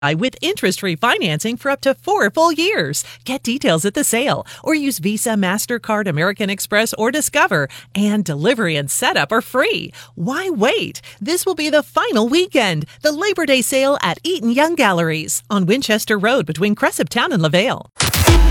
with interest-free financing for up to 4 full years. Get details at the sale or use Visa, MasterCard, American Express, or Discover. And delivery and setup are free. Why wait? This will be the final weekend. The Labor Day sale at Eaton Young Galleries on Winchester Road between Cresaptown and LaVale.